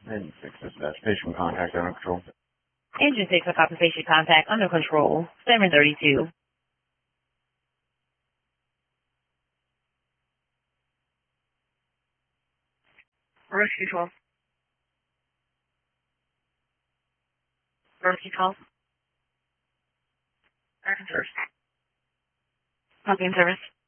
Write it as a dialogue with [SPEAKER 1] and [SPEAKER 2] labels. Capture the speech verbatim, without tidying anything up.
[SPEAKER 1] Engine six, dispatch. Patient contact under control.
[SPEAKER 2] Engine six, a copy patient contact under control. seven thirty-two. First control. First control. Second service. Copy in service.